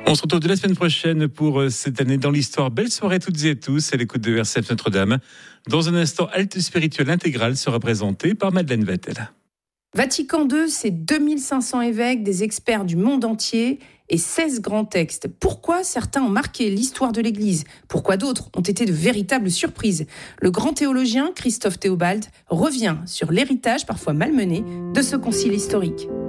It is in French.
On se retrouve de la semaine prochaine pour cette année dans l'histoire. Belle soirée à toutes et à tous à l'écoute de RCF Notre-Dame. Dans un instant, Halte spirituelle intégrale sera présentée par Madeleine Vettel. Vatican II, c'est 2500 évêques, des experts du monde entier et 16 grands textes. Pourquoi certains ont marqué l'histoire de l'Église ? Pourquoi d'autres ont été de véritables surprises ? Le grand théologien Christophe Théobald revient sur l'héritage parfois malmené de ce concile historique.